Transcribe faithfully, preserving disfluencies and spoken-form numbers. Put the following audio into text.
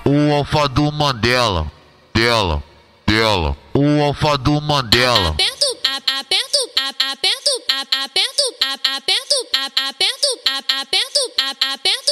O alfa do Mandela, dela, dela. O alfa do Mandela. Aperto, a- aperto, a- aperto, a- aperto, a- aperto, a- aperto, a- aperto, a- aperto,